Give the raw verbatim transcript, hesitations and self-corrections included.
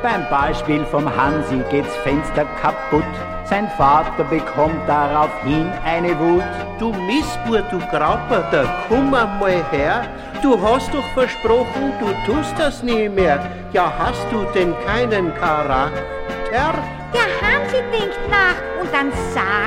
Beim Beispiel vom Hansi geht's Fenster kaputt. Sein Vater bekommt daraufhin eine Wut. Du Missbur, du Grauper, da komm einmal her. Du hast doch versprochen, du tust das nie mehr. Ja, hast du denn keinen Charakter? Der Hansi denkt nach und dann sagt